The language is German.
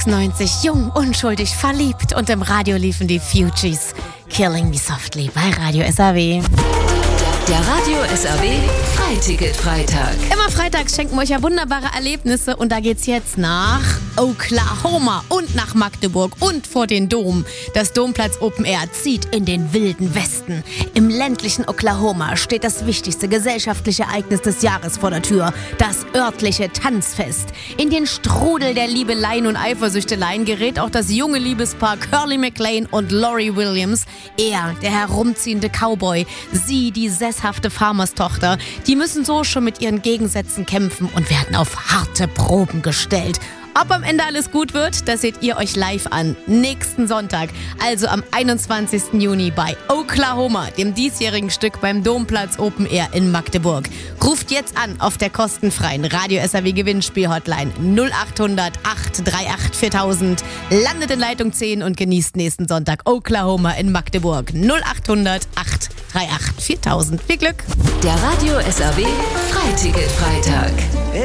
90, jung, unschuldig, verliebt und im Radio liefen die Fugees. Killing Me Softly bei Radio SAW. Der Radio SAW Freiticket-Freitag. Immer freitags schenken wir euch ja wunderbare Erlebnisse und da geht's jetzt nach Oklahoma und nach Magdeburg und vor den Dom. Das Domplatz Open Air zieht in den wilden Westen. Im ländlichen Oklahoma steht das wichtigste gesellschaftliche Ereignis des Jahres vor der Tür, das örtliche Tanzfest. In den Strudel der Liebeleien und Eifersüchteleien gerät auch das junge Liebespaar Curly McLean und Lori Williams. Er, der herumziehende Cowboy, sie, die sesshafte Farmerstochter. Die müssen so schon mit ihren Gegensätzen kämpfen und werden auf harte Proben gestellt. Ob am Ende alles gut wird, das seht ihr euch live an. Nächsten Sonntag, also am 21. Juni bei Oklahoma, dem diesjährigen Stück beim Domplatz Open Air in Magdeburg. Ruft jetzt an auf der kostenfreien Radio SAW Gewinnspiel-Hotline 0800 838 4000. Landet in Leitung 10 und genießt nächsten Sonntag Oklahoma in Magdeburg. 0800 838 4000. Viel Glück! Der Radio SAW Freiticket-Freitag.